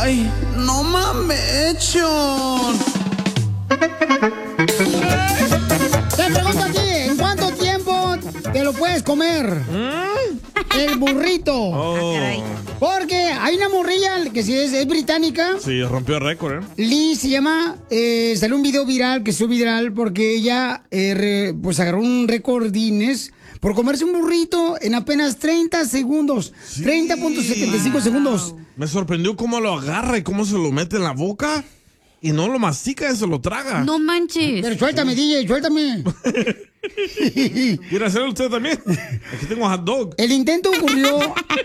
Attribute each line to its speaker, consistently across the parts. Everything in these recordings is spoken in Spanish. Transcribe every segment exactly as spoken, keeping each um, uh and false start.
Speaker 1: Ay, no mames.
Speaker 2: Te pregunto a ti, ¿en cuánto tiempo te lo puedes comer? ¿Mm? El burrito.
Speaker 3: Oh.
Speaker 2: Porque hay una morrilla que sí es, es británica.
Speaker 3: Sí, rompió récord, ¿eh?
Speaker 2: Lee se llama, eh, salió un video viral que subió viral porque ella eh, re, pues agarró un récord Guinness por comerse un burrito en apenas treinta segundos. Sí. treinta punto setenta y cinco wow. segundos.
Speaker 3: Me sorprendió cómo lo agarra y cómo se lo mete en la boca y no lo mastica y se lo traga.
Speaker 4: No manches.
Speaker 2: Pero suéltame, D J, suéltame.
Speaker 3: ¿Quiere hacerlo usted también? Aquí tengo hot dog.
Speaker 2: El intento ocurrió...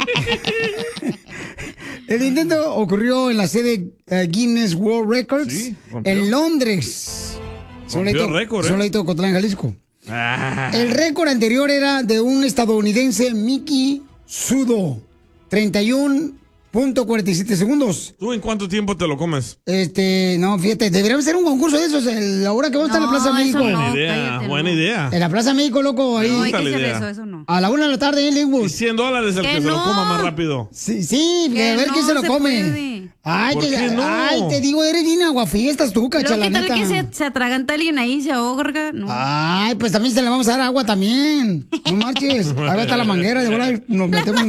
Speaker 2: El intento ocurrió en la sede uh, Guinness World Records, sí, en Londres.
Speaker 3: Rompió récord, ¿eh?
Speaker 2: Soledad, Cotlán, Jalisco. Ah. El récord anterior era de un estadounidense, Mickey Sudo, treinta y uno punto cuarenta y siete segundos.
Speaker 3: ¿Tú en cuánto tiempo te lo comes?
Speaker 2: Este, no, fíjate, deberíamos hacer un concurso de esos la hora que vamos no, a estar en la Plaza México.
Speaker 3: Buena
Speaker 2: no,
Speaker 3: idea,
Speaker 4: cállate,
Speaker 3: buena
Speaker 4: no.
Speaker 3: idea.
Speaker 2: En la Plaza México, loco, ahí.
Speaker 4: No, hay que hacer eso, eso no.
Speaker 2: A la una de la tarde en Linwood.
Speaker 3: Y cien dólares el que, que no. se lo coma más rápido.
Speaker 2: Sí, sí, a ver no quién se lo se come. Puede. Ay,
Speaker 3: ¿Por
Speaker 2: que,
Speaker 3: qué no?
Speaker 2: ay, te digo, eres bien aguafiestas tú, cachalaneta.
Speaker 4: ¿Qué tal que se, se atraganta alguien ahí, se ahoga? No.
Speaker 2: Ay, pues también se le vamos a dar agua también. No marches. Ahí está la manguera, de verdad nos metemos.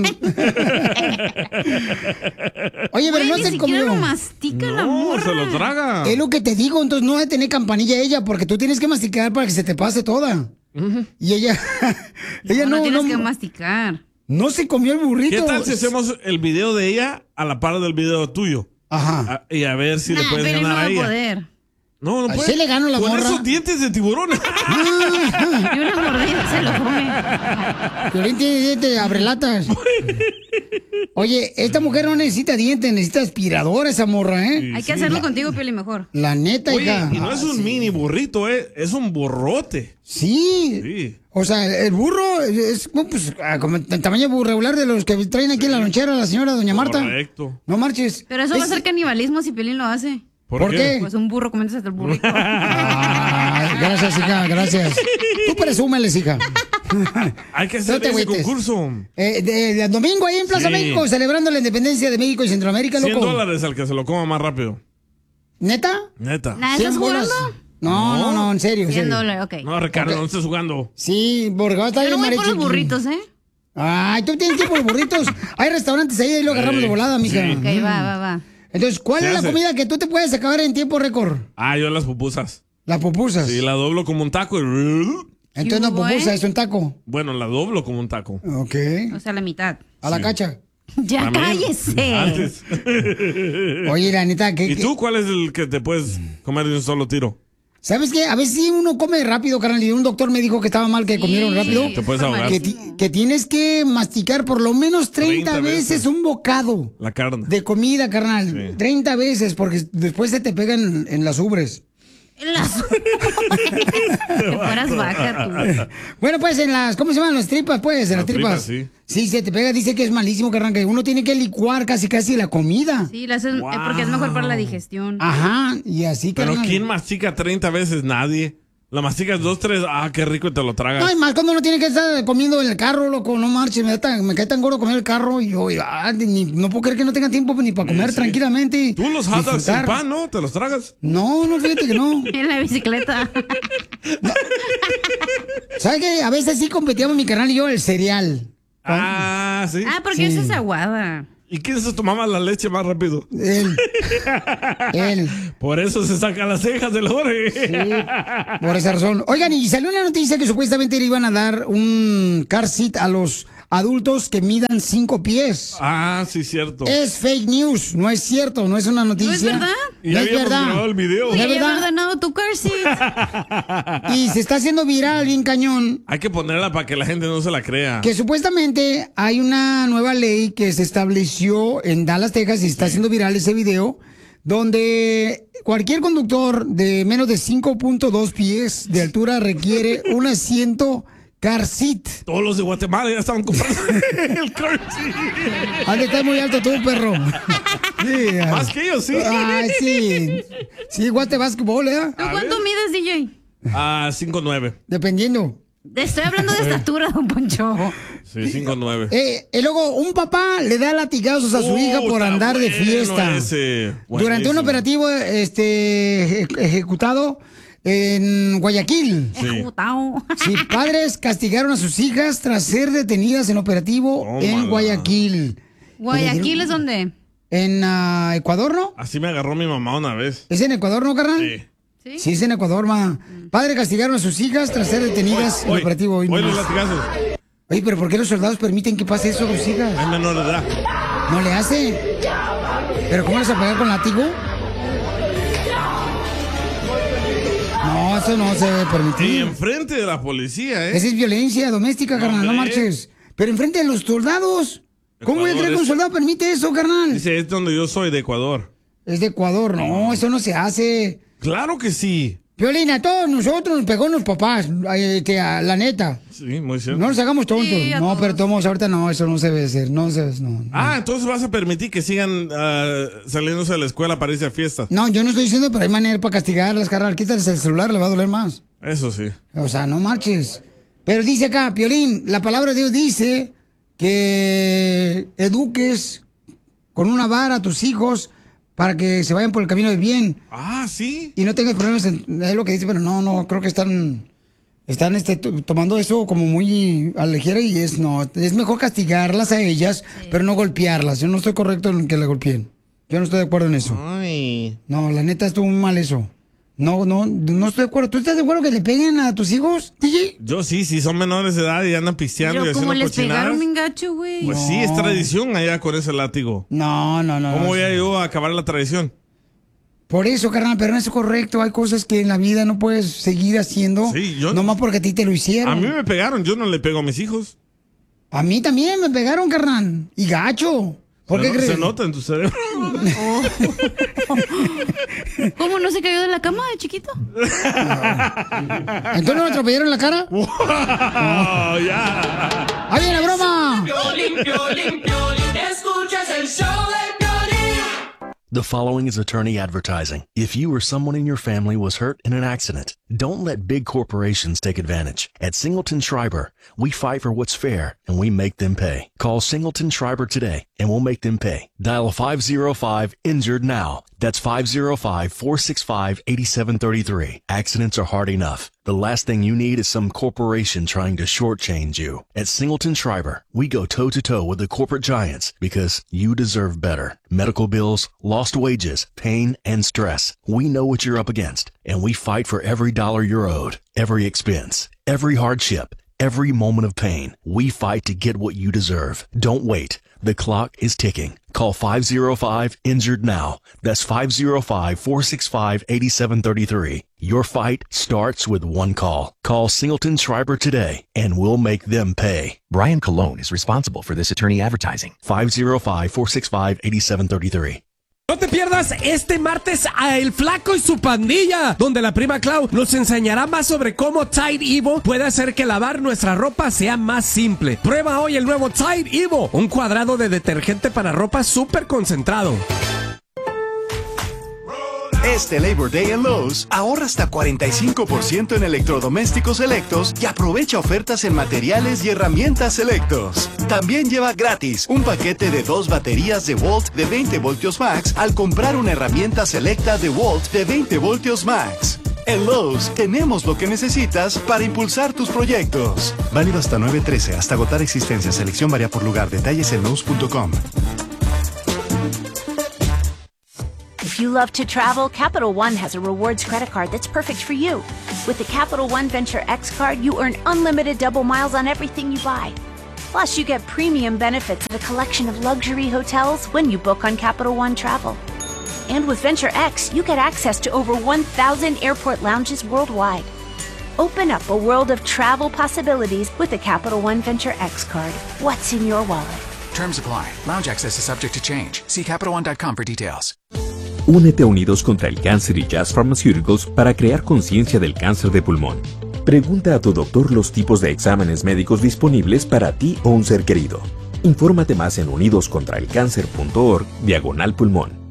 Speaker 2: Oye, pero no se comió.
Speaker 4: Lo mastica
Speaker 3: no,
Speaker 4: la morra.
Speaker 3: Se lo traga.
Speaker 2: Es lo que te digo, entonces no debe tener campanilla ella, porque tú tienes que masticar para que se te pase toda. Uh-huh. Y ella, ella
Speaker 4: no,
Speaker 2: no,
Speaker 4: no tienes
Speaker 2: no,
Speaker 4: que masticar.
Speaker 2: No se comió el burrito.
Speaker 3: ¿Qué tal si hacemos el video de ella a la par del video tuyo?
Speaker 2: Ajá.
Speaker 3: A, y a ver si nah, le puedes
Speaker 4: pero
Speaker 3: ganar
Speaker 4: no
Speaker 3: a ella.
Speaker 4: Poder.
Speaker 3: No, no puede.
Speaker 2: Sí le gano la
Speaker 3: Con
Speaker 2: morra.
Speaker 3: esos dientes de tiburón.
Speaker 4: Y una mordida se lo come.
Speaker 2: Violín tiene dientes de abrelatas. Oye, esta mujer no necesita dientes, necesita aspiradora esa morra, ¿eh?
Speaker 4: Sí, Hay que
Speaker 2: sí.
Speaker 4: hacerlo
Speaker 2: la,
Speaker 4: contigo, Pioli, mejor.
Speaker 2: La neta,
Speaker 3: Oye,
Speaker 2: hija.
Speaker 3: Y no
Speaker 2: ah,
Speaker 3: es un
Speaker 2: sí.
Speaker 3: mini burrito, ¿eh? Es un burrote.
Speaker 2: Sí.
Speaker 3: Sí.
Speaker 2: O sea, el burro es pues, como el tamaño regular de los que traen aquí sí. en la lonchera la señora doña Marta.
Speaker 3: Correcto.
Speaker 2: No marches.
Speaker 4: Pero eso
Speaker 2: es...
Speaker 4: va a ser canibalismo si Piolín lo hace.
Speaker 3: ¿Por,
Speaker 2: ¿Por
Speaker 3: qué?
Speaker 2: qué?
Speaker 4: Pues un burro comiéndose hasta el burrito.
Speaker 2: Ay, gracias, hija, gracias. Tú presúmeles, hija.
Speaker 3: Hay que hacer no ese concurso.
Speaker 2: Eh, de, de, domingo ahí en Plaza sí. México, celebrando la independencia de México y Centroamérica, loco.
Speaker 3: cien dólares al que se lo coma más rápido.
Speaker 2: ¿Neta?
Speaker 3: Neta.
Speaker 4: ¿Estás jugando?
Speaker 2: No, no, no, en serio.
Speaker 4: cien dólares, ok.
Speaker 3: No, Ricardo,
Speaker 2: okay.
Speaker 3: no estés jugando.
Speaker 2: Sí, porque va a estar
Speaker 4: Yo no
Speaker 2: bien
Speaker 4: voy por los burritos, ¿eh?
Speaker 2: Ay, tú tienes tiempo de burritos. Hay restaurantes ahí y lo agarramos sí. de volada, mija.
Speaker 4: Sí. Ok, va, va, va.
Speaker 2: Entonces, ¿cuál
Speaker 3: ¿Qué
Speaker 2: es
Speaker 3: hace?
Speaker 2: la comida que tú te puedes acabar en tiempo récord?
Speaker 3: Ah, yo las pupusas.
Speaker 2: ¿Las pupusas?
Speaker 3: Sí, la doblo como un taco y...
Speaker 2: Entonces no pupusa, es un taco.
Speaker 3: Bueno, la doblo como un taco.
Speaker 2: Ok.
Speaker 4: O sea, la mitad.
Speaker 2: A la
Speaker 3: sí.
Speaker 2: cacha.
Speaker 4: Ya cállese.
Speaker 3: Antes.
Speaker 2: Oye, la neta, ¿qué?
Speaker 3: ¿Y tú cuál es el que te puedes comer de un solo tiro?
Speaker 2: ¿Sabes qué? A veces sí uno come rápido, carnal. Y un doctor me dijo que estaba mal que sí, comieron rápido.
Speaker 3: Te puedes ahogar.
Speaker 2: Que, que tienes que masticar por lo menos treinta, treinta veces, veces un bocado.
Speaker 3: La carne.
Speaker 2: De comida, carnal. Sí. treinta veces, porque después se te pegan en las ubres.
Speaker 4: En las Te fueras vaca, tú.
Speaker 2: Bueno, pues en las, ¿cómo se llaman? Las tripas, pues, en las, las tripas. tripas sí. sí, se te pega, dice que es malísimo, carnal, que uno tiene que licuar casi casi la comida.
Speaker 4: Sí, la haces, wow. porque es mejor para la digestión.
Speaker 2: Ajá, y así,
Speaker 3: Pero
Speaker 2: carnal.
Speaker 3: ¿quién mastica treinta veces? Nadie. La masticas dos, tres, ah, qué rico y te lo tragas.
Speaker 2: No, y más cuando uno tiene que estar comiendo en el carro, loco, no marches, me, tan, me cae tan gordo comer el carro y yo, ah, ni, no puedo creer que no tenga tiempo ni para comer sí. tranquilamente.
Speaker 3: Tú los hot dogs sin pan, ¿no? ¿Te los tragas?
Speaker 2: No, no, fíjate que no.
Speaker 4: En la bicicleta.
Speaker 2: No. ¿Sabes qué? A veces sí competíamos mi canal y yo el cereal.
Speaker 3: Ah, sí.
Speaker 4: Ah, porque
Speaker 2: sí.
Speaker 4: eso es aguada.
Speaker 3: ¿Y quién se tomaba la leche más rápido?
Speaker 2: Él. Él.
Speaker 3: Por eso se saca las cejas del Jorge.
Speaker 2: Sí, por esa razón. Oigan, y salió una noticia que supuestamente le iban a dar un car seat a los adultos que midan cinco pies.
Speaker 3: Ah, sí, cierto.
Speaker 2: Es fake news, no es cierto, no es una noticia.
Speaker 4: ¿No es verdad?
Speaker 3: Y no es verdad. Grabado el video.
Speaker 4: Y
Speaker 2: ¿No es
Speaker 4: había
Speaker 2: verdad?
Speaker 4: ordenado tu car seat.
Speaker 2: Y se está haciendo viral bien cañón.
Speaker 3: Hay que ponerla para que la gente no se la crea.
Speaker 2: Que supuestamente hay una nueva ley que se estableció en Dallas, Texas, y está haciendo viral ese video, donde cualquier conductor de menos de cinco punto dos pies de altura requiere un asiento car seat.
Speaker 3: Todos los de Guatemala ya estaban comprando el car seat.
Speaker 2: ¿Dónde estás muy alto tú, perro? Sí,
Speaker 3: más que yo, sí.
Speaker 2: Ay, sí. Sí, guate básquetbol, ¿eh?
Speaker 4: ¿Tú cuánto mides, D J?
Speaker 3: Ah, cinco nueve.
Speaker 2: Dependiendo.
Speaker 4: Estoy hablando de estatura, don Poncho.
Speaker 3: Sí, cinco nueve.
Speaker 2: Eh, y luego, un papá le da latigazos a su
Speaker 3: Uh,
Speaker 2: hija por
Speaker 3: está
Speaker 2: andar de
Speaker 3: bueno
Speaker 2: fiesta.
Speaker 3: ese.
Speaker 2: Durante un
Speaker 3: Buenísimo.
Speaker 2: operativo este, eje- ejecutado en Guayaquil.
Speaker 3: Sí.
Speaker 4: Ejecutado.
Speaker 2: Sí, padres castigaron a sus hijas tras ser detenidas en operativo
Speaker 3: Tómala.
Speaker 2: en Guayaquil.
Speaker 4: Guayaquil es donde.
Speaker 2: En ah, Ecuador, ¿no?
Speaker 3: Así me agarró mi mamá una vez.
Speaker 2: ¿Es en Ecuador, no, carnal?
Speaker 3: Sí.
Speaker 4: ¿Sí?
Speaker 2: Sí, es en Ecuador, ma. Padres castigaron a sus hijas tras ser detenidas en
Speaker 3: Hoy,
Speaker 2: operativo.
Speaker 3: hoy
Speaker 2: Hoy
Speaker 3: los
Speaker 2: nomás.
Speaker 3: latigazos.
Speaker 2: Oye, pero ¿por qué los soldados permiten que pase eso a sus hijas?
Speaker 3: Es menor de edad.
Speaker 2: ¿No le hace? ¿Pero cómo les va a pegar con látigo? No, eso no se debe
Speaker 3: Y
Speaker 2: permitir.
Speaker 3: enfrente de la policía, ¿eh?
Speaker 2: Esa es violencia doméstica, carnal, no
Speaker 3: Hombre.
Speaker 2: marches. Pero enfrente de los soldados. ¿Cómo voy a
Speaker 3: Ecuador
Speaker 2: creer que un
Speaker 3: es-
Speaker 2: soldado permite eso, carnal?
Speaker 3: Dice, es donde yo soy, de Ecuador.
Speaker 2: Es de Ecuador, no, eso no se hace.
Speaker 3: Claro que sí.
Speaker 2: Violina, a todos nosotros nos pegó los papás, ay, este, a la neta.
Speaker 3: Sí, muy cierto.
Speaker 2: No nos hagamos tontos.
Speaker 4: Sí, a
Speaker 2: no,
Speaker 4: todos.
Speaker 2: pero tomos ahorita no, eso no se debe hacer. No se no, no.
Speaker 3: Ah, entonces vas a permitir que sigan ah, saliéndose de la escuela para irse a fiestas.
Speaker 2: No, yo no estoy diciendo, pero hay manera para castigarlas, carnal. Quítales el celular, le va a doler más.
Speaker 3: Eso sí.
Speaker 2: O sea, no marches. Pero dice acá, Piolín, la palabra de Dios dice que eduques con una vara a tus hijos para que se vayan por el camino del bien
Speaker 3: Ah, sí.
Speaker 2: y no tengas problemas. En, es lo que dice, pero no, no, creo que están, están este, to- tomando eso como muy a la ligera y es, no, es mejor castigarlas a ellas, pero no golpearlas. Yo no estoy correcto en que la golpeen. Yo no estoy de acuerdo en eso.
Speaker 3: Ay.
Speaker 2: No, la neta estuvo muy mal eso. No, no, no estoy de acuerdo. ¿Tú estás de acuerdo que le peguen a tus hijos, D J?
Speaker 3: Yo sí, sí, son menores de edad y andan pisteando y
Speaker 4: Pero
Speaker 3: haciendo
Speaker 4: como les
Speaker 3: cochinadas.
Speaker 4: pegaron bien gacho, güey.
Speaker 3: Pues sí, es tradición allá con ese látigo.
Speaker 2: No, no, no.
Speaker 3: ¿Cómo
Speaker 2: no,
Speaker 3: voy
Speaker 2: sí.
Speaker 3: a yo a acabar la tradición?
Speaker 2: Por eso, carnal, pero no es correcto. Hay cosas que en la vida no puedes seguir haciendo.
Speaker 3: Sí, yo-
Speaker 2: Nomás porque a ti te lo hicieron.
Speaker 3: A mí me pegaron, yo no le pego a mis hijos.
Speaker 2: A mí también me pegaron, carnal. Y gacho. ¿Por
Speaker 3: se,
Speaker 2: qué
Speaker 3: no-
Speaker 2: crees?
Speaker 3: se nota en tu cerebro.
Speaker 4: ¿Cómo no se cayó de la cama de chiquito?
Speaker 2: ¿Entonces no lo atropellaron en la cara?
Speaker 3: Oh, ya.
Speaker 2: ¡Ahí viene la broma!
Speaker 5: Piolín, Piolín, Piolín, escuchas el show de Piolín.
Speaker 6: The following is attorney advertising. If you or someone in your family was hurt in an accident, don't let big corporations take advantage. At Singleton Schreiber, we fight for what's fair and we make them pay. Call Singleton Schreiber today and we'll make them pay. Dial five oh five injured now. That's five oh five, four six five, eight seven three three. Accidents are hard enough. The last thing you need is some corporation trying to shortchange you. At Singleton Schreiber, we go toe-to-toe with the corporate giants because you deserve better. Medical bills, lost wages, pain, and stress. We know what you're up against, and we fight for every dollar you're owed, every expense, every hardship, every moment of pain. We fight to get what you deserve. Don't wait. The clock is ticking. Call five oh five injured now. That's five oh five, four six five, eight seven three three. Your fight starts with one call. Call Singleton Schreiber today and we'll make them pay.
Speaker 7: Brian Colon is responsible for this attorney advertising.
Speaker 6: five oh five, four six five, eight seven three three.
Speaker 8: No te pierdas este martes a El Flaco y su pandilla, donde la prima Clau nos enseñará más sobre cómo Tide Evo puede hacer que lavar nuestra ropa sea más simple. Prueba hoy el nuevo Tide Evo, un cuadrado de detergente para ropa súper concentrado.
Speaker 9: Este Labor Day en Lowe's, ahorra hasta cuarenta y cinco por ciento en electrodomésticos selectos y aprovecha ofertas en materiales y herramientas selectos. También lleva gratis un paquete de dos baterías de Volt de veinte voltios max al comprar una herramienta selecta de Volt de veinte voltios max. En Lowe's tenemos lo que necesitas para impulsar tus proyectos. Válido hasta nueve trece, hasta agotar existencia. Selección varía por lugar. Detalles en Lowe's punto com.
Speaker 10: If you love to travel, Capital One has a rewards credit card that's perfect for you. With the Capital One Venture X card, you earn unlimited double miles on everything you buy. Plus, you get premium benefits at a collection of luxury hotels when you book on Capital One Travel. And with Venture X, you get access to over one thousand airport lounges worldwide. Open up a world of travel possibilities with the Capital One Venture X card. What's in your wallet?
Speaker 7: Terms apply. Lounge access is subject to change. See Capital One dot com for details.
Speaker 11: Únete a Unidos contra el Cáncer y Jazz Pharmaceuticals para crear conciencia del cáncer de pulmón. Pregunta a tu doctor los tipos de exámenes médicos disponibles para ti o un ser querido. Infórmate más en unidos contra el cáncer punto org diagonal pulmón.